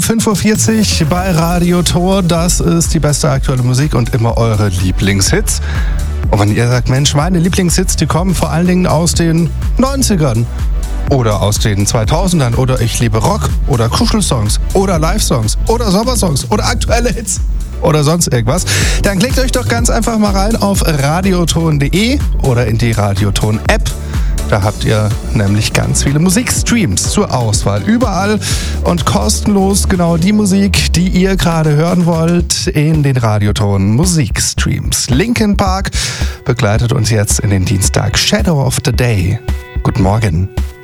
5:40 Uhr bei Radio Tor. Das ist die beste aktuelle Musik und immer eure Lieblingshits. Und wenn ihr sagt, Mensch, meine Lieblingshits, die kommen vor allen Dingen aus den 90ern oder aus den 2000ern oder ich liebe Rock oder Kuschelsongs oder Live-Songs oder Sommersongs oder aktuelle Hits oder sonst irgendwas, dann klickt euch doch ganz einfach mal rein auf radioton.de oder in die Radioton-App. Da habt ihr nämlich ganz viele Musikstreams zur Auswahl. Überall und kostenlos genau die Musik, die ihr gerade hören wollt, in den Radioton Musikstreams. Linkin Park begleitet uns jetzt in den Dienstag Shadow of the Day. Guten Morgen.